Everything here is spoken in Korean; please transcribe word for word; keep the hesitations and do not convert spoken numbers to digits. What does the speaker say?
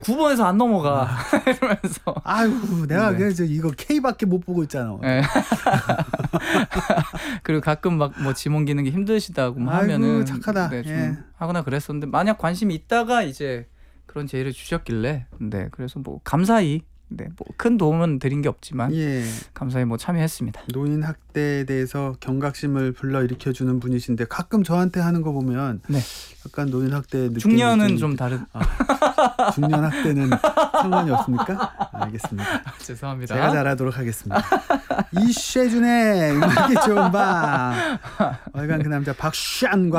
구 번에서 안 넘어가. 이러면서. 아이고 내가 네. 그래서 이거 K밖에 못 보고 있잖아. 네. 그리고 가끔 막 뭐 짐 옮기는 게 힘드시다고 뭐 아이고, 하면은 착하다. 네, 좀 예. 하거나 그랬었는데 만약 관심이 있다가 이제 그런 제의를 주셨길래 네 그래서 뭐 감사히 네 뭐 큰 도움은 드린 게 없지만 예. 감사히 뭐 참여했습니다. 노인 학대에 대해서 경각심을 불러 일으켜 주는 분이신데 가끔 저한테 하는 거 보면 네. 약간 노인 학대 느낌이 중년은 좀 다른. 아, 중년 학대는 상관이 없습니까? 알겠습니다. 죄송합니다. 제가 잘하도록 하겠습니다. 이쉐준의 음악이 좋은 밤. 월간 그 남자 박찬과